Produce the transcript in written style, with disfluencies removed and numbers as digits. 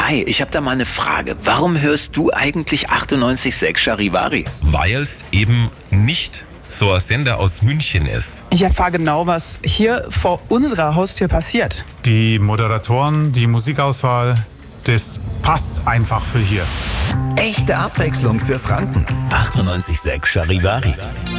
Hi, ich habe da mal eine Frage. Warum hörst du eigentlich 98,6 Charivari? Weil es eben nicht so ein Sender aus München ist. Ich erfahre genau, was hier vor unserer Haustür passiert. Die Moderatoren, die Musikauswahl, das passt einfach für hier. Echte Abwechslung für Franken. 98,6 Charivari.